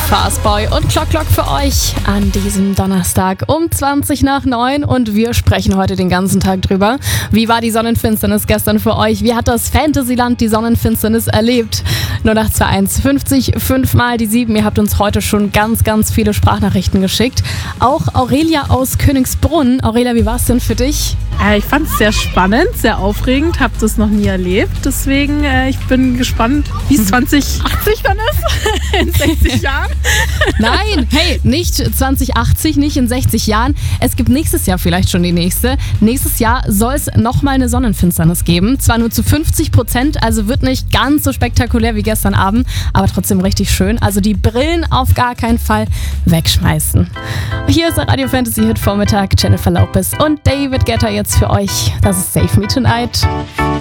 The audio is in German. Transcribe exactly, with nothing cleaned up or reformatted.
Fastboy und Clock Clock für euch an diesem Donnerstag um zwanzig nach neun und wir sprechen heute den ganzen Tag drüber. Wie war die Sonnenfinsternis gestern für euch? Wie hat das Fantasyland die Sonnenfinsternis erlebt? null acht zwei eins fünfzig, fünf mal die sieben. Ihr habt uns heute schon ganz, ganz viele Sprachnachrichten geschickt. Auch Aurelia aus Königsbrunn. Aurelia, wie war es denn für dich? Äh, ich fand es sehr spannend, sehr aufregend, habe das noch nie erlebt. Deswegen, äh, ich bin gespannt, wie es zwanzig achtzig dann ist, in sechzig Jahren. Nein, hey, nicht zwanzig achtzig, nicht in sechzig Jahren. Es gibt nächstes Jahr vielleicht schon die nächste. Nächstes Jahr soll es nochmal eine Sonnenfinsternis geben. Zwar nur zu fünfzig Prozent, also wird nicht ganz so spektakulär wie gestern Abend, aber trotzdem richtig schön. Also die Brillen auf gar keinen Fall wegschmeißen. Hier ist der Radio Fantasy Hit Vormittag. Jennifer Lopez und David Guetta jetzt für euch. Das ist Save Me Tonight.